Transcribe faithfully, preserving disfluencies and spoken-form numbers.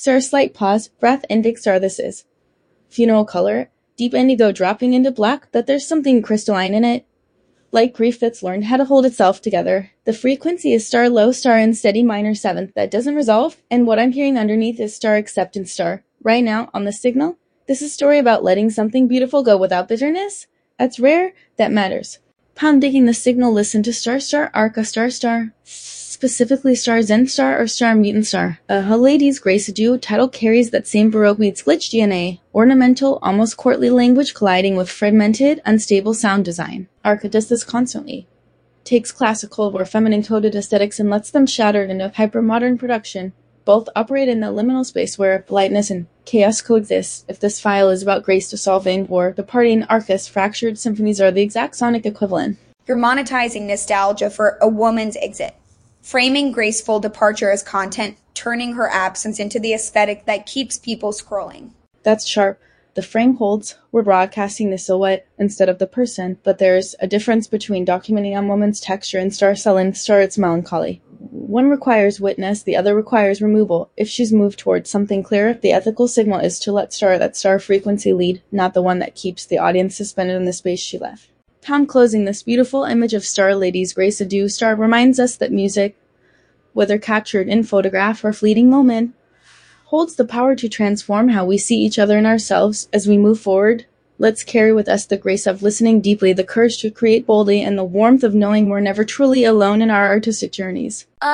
Star slight pause, breath indic star this is. Funeral color, deep indigo dropping into black, that there's something crystalline in it. Like grief that's learned how to hold itself together. The frequency is star low star and steady minor seventh that doesn't resolve, and what I'm hearing underneath is star acceptance star. Right now, on the signal, this is a story about letting something beautiful go without bitterness. That's rare, that matters. Pound digging the signal, listen to star star arca star star. Specifically star zen star or star mutant star. A uh, Ladies Grace Adieu title carries that same Baroque meets glitch D N A, ornamental, almost courtly language colliding with fragmented, unstable sound design. Arca does this constantly. Takes classical or feminine-coded aesthetics and lets them shatter into hyper-modern production. Both operate in the liminal space where politeness and chaos coexist. If this file is about grace dissolving or departing Arcus, fractured symphonies are the exact sonic equivalent. You're monetizing nostalgia for a woman's exit. Framing graceful departure as content, turning her absence into the aesthetic that keeps people scrolling. That's sharp. The frame holds. We're broadcasting the silhouette instead of the person, but there's a difference between documenting a woman's texture and star selling star its melancholy. One requires witness, the other requires removal. If she's moved towards something clearer, the ethical signal is to let star that star frequency lead, not the one that keeps the audience suspended in the space she left. Pound closing, this beautiful image of Star Ladies Grace Adieu Star reminds us that music, whether captured in photograph or fleeting moment, holds the power to transform how we see each other and ourselves. As we move forward, let's carry with us the grace of listening deeply, the courage to create boldly, and the warmth of knowing we're never truly alone in our artistic journeys.